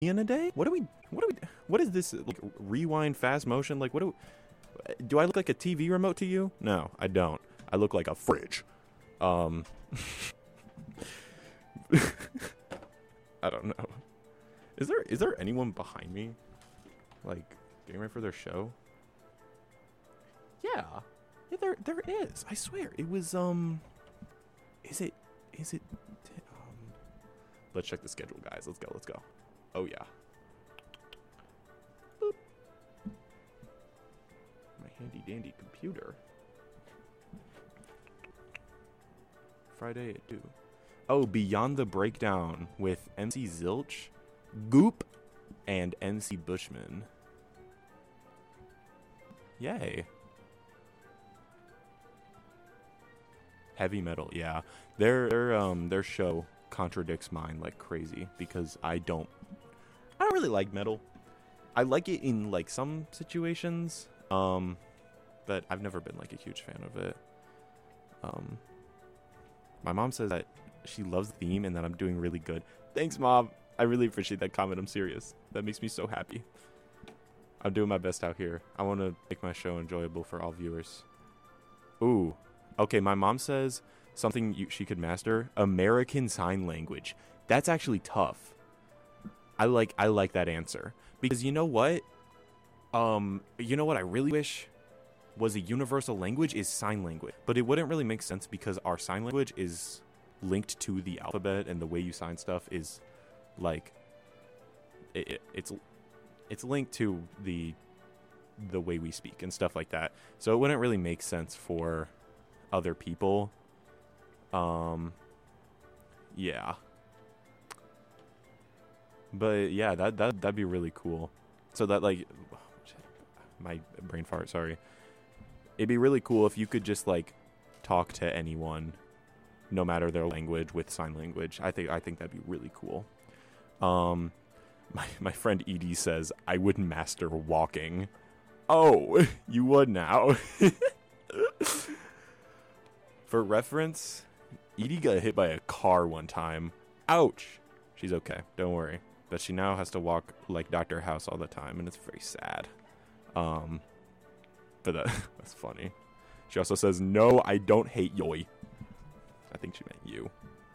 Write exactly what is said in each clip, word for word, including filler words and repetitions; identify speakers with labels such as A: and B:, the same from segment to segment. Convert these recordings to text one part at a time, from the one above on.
A: in a day? What do we? What do we? What is this? Like rewind fast motion? Like what do? Do I look like a T V remote to you? No, I don't. I look like a fridge. Um, I don't know. Is there is there anyone behind me, like getting ready for their show? Yeah, yeah, there there is. I swear it was. Um, is it is it? Um, let's check the schedule, guys. Let's go. Let's go. Oh yeah. Boop. My handy dandy computer. Friday at two. Oh, Beyond the Breakdown with M C Zilch, Goop, and M C Bushman. Yay. Heavy metal, yeah. Their their um their show contradicts mine like crazy because I don't I don't really like metal. I like it in like some situations, um, but I've never been like a huge fan of it. Um, my mom says that she loves the theme and that I'm doing really good. Thanks, Mom. I really appreciate that comment. I'm serious. That makes me so happy. I'm doing my best out here. I want to make my show enjoyable for all viewers. Ooh. Okay, my mom says something you, she could master. American Sign Language. That's actually tough. I like I like that answer. Because you know what? Um, you know what I really wish was a universal language is sign language. But it wouldn't really make sense because our sign language is linked to the alphabet, and the way you sign stuff is like it, it, it's it's linked to the the way we speak and stuff like that. So it wouldn't really make sense for other people. Um yeah. But yeah, that that that'd be really cool. So that like my brain fart, sorry. It'd be really cool if you could just like talk to anyone no matter their language with sign language. I think I think that'd be really cool. Um my my friend Edie says I wouldn't master walking. Oh, you would now. For reference, Edie got hit by a car one time. Ouch. She's okay, don't worry. But she now has to walk like Doctor House all the time, and it's very sad. Um, but that, that's funny. She also says, no, I don't hate Yoi. I think she meant you.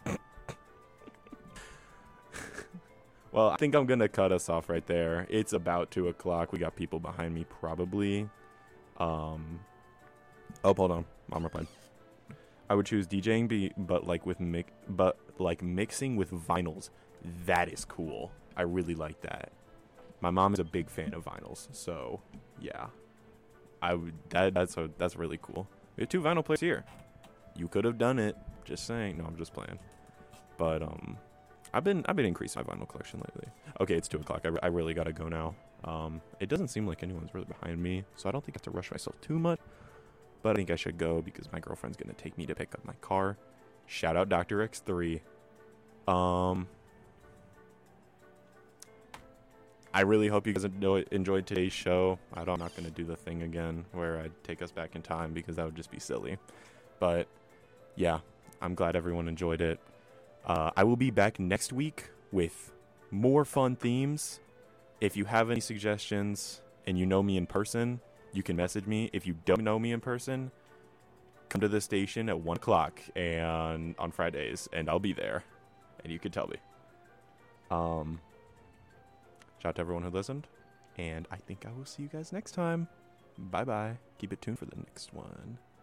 A: Well, I think I'm going to cut us off right there. It's about two o'clock. We got people behind me probably. Um, oh, hold on. Mom replied. I would choose DJing, be, but like with mi- but like mixing with vinyls. That is cool. I really like that. My mom is a big fan of vinyls, so yeah. I would that that's a, that's really cool. We have two vinyl players here. You could have done it. Just saying. No, I'm just playing. But um, I've been I've been increasing my vinyl collection lately. Okay, it's two o'clock. I, I really gotta go now. Um, it doesn't seem like anyone's really behind me, so I don't think I have to rush myself too much. But I think I should go because my girlfriend's gonna take me to pick up my car. Shout out Doctor X three. Um, I really hope you guys enjoyed today's show. I don't, I'm not gonna do the thing again where I take us back in time because that would just be silly. But yeah, I'm glad everyone enjoyed it. Uh, I will be back next week with more fun themes. If you have any suggestions and you know me in person, you can message me. If you don't know me in person, come to the station at one o'clock and on Fridays, and I'll be there, and you can tell me. Um, shout out to everyone who listened, and I think I will see you guys next time. Bye bye. Keep it tuned for the next one.